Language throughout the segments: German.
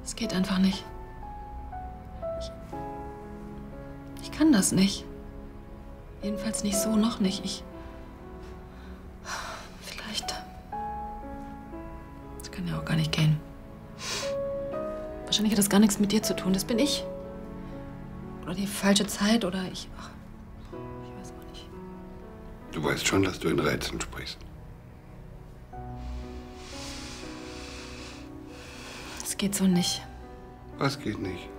Es geht einfach nicht. Ich kann das nicht. Jedenfalls nicht so, noch nicht. Vielleicht. Das kann ja auch gar nicht gehen. Wahrscheinlich hat das gar nichts mit dir zu tun. Das bin ich. Oder die falsche Zeit oder ich. Ach, ich weiß auch nicht. Du weißt schon, dass du in Rätseln sprichst. Es geht so nicht. Was geht nicht?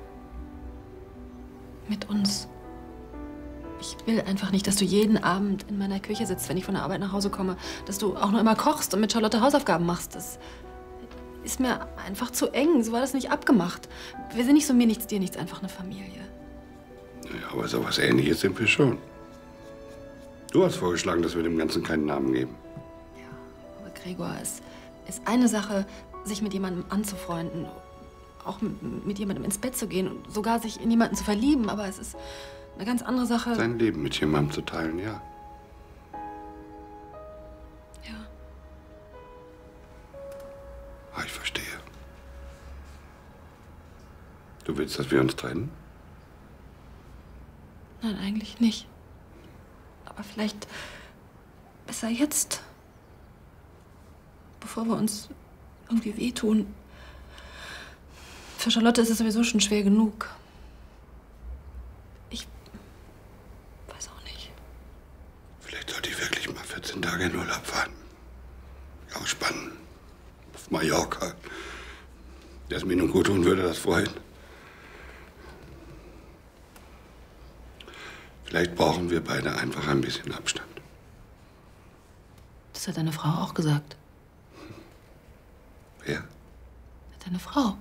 Mit uns. Ich will einfach nicht, dass du jeden Abend in meiner Küche sitzt, wenn ich von der Arbeit nach Hause komme. Dass du auch nur immer kochst und mit Charlotte Hausaufgaben machst. Das ist mir einfach zu eng. So war das nicht abgemacht. Wir sind nicht so mir nichts, dir nichts, einfach eine Familie. Naja, aber so was Ähnliches sind wir schon. Du hast vorgeschlagen, dass wir dem Ganzen keinen Namen geben. Ja, aber Gregor, es ist eine Sache, sich mit jemandem anzufreunden. Auch mit jemandem ins Bett zu gehen und sogar sich in jemanden zu verlieben. Aber es ist eine ganz andere Sache. Sein Leben mit jemandem zu teilen, ja. Ja. Ah, ich verstehe. Du willst, dass wir uns trennen? Nein, eigentlich nicht. Aber vielleicht besser jetzt. Bevor wir uns irgendwie wehtun. Für Charlotte ist es sowieso schon schwer genug. Ich weiß auch nicht. Vielleicht sollte ich wirklich mal 14 Tage in Urlaub fahren. Ausspannen. Auf Mallorca. Das mir nun gut tun würde, das freuen. Vielleicht brauchen wir beide einfach ein bisschen Abstand. Das hat deine Frau auch gesagt. Wer? Deine Frau.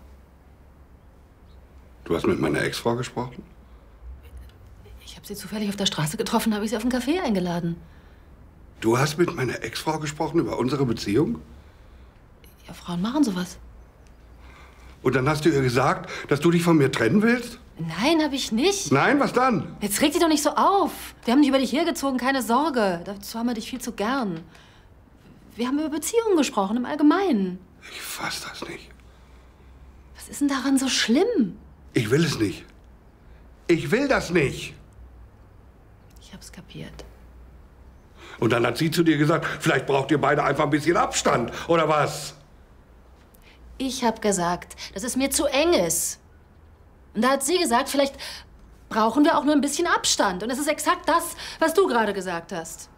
Du hast mit meiner Ex-Frau gesprochen? Ich habe sie zufällig auf der Straße getroffen, habe ich sie auf einen Café eingeladen. Du hast mit meiner Ex-Frau gesprochen über unsere Beziehung? Ja, Frauen machen sowas. Und dann hast du ihr gesagt, dass du dich von mir trennen willst? Nein, habe ich nicht. Nein, was dann? Jetzt reg dich doch nicht so auf. Wir haben dich über dich hergezogen, keine Sorge. Dazu haben wir dich viel zu gern. Wir haben über Beziehungen gesprochen, im Allgemeinen. Ich fass das nicht. Was ist denn daran so schlimm? Ich will es nicht. Ich will das nicht. Ich hab's kapiert. Und dann hat sie zu dir gesagt, vielleicht braucht ihr beide einfach ein bisschen Abstand, oder was? Ich hab gesagt, dass es mir zu eng ist. Und da hat sie gesagt, vielleicht brauchen wir auch nur ein bisschen Abstand. Und es ist exakt das, was du gerade gesagt hast.